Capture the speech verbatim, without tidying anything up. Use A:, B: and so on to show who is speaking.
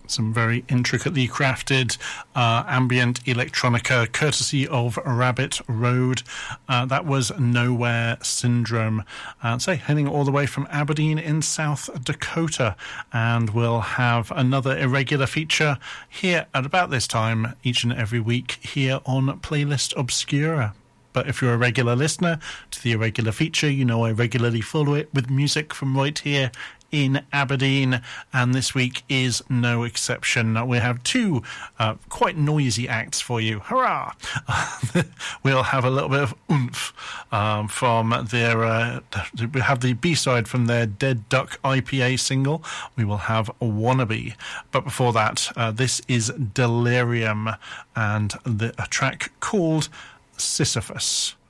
A: Some very intricately crafted uh, ambient electronica courtesy of Rabbit Road. Uh, that was Nowhere Syndrome. Uh, so heading all the way from Aberdeen in South Dakota. And we'll have another irregular feature here at about this time each and every week here on Playlist Obscura. But if you're a regular listener to the irregular feature, you know I regularly follow it with music from right here in Aberdeen, and this week is no exception. We have two uh, quite noisy acts for you. Hurrah! We'll have a little bit of oomph um, from their... Uh, we have the B-side from their Dead Duck I P A single. We will have Wannabe. But before that, uh, this is Delirium and the, a track called Sisyphus.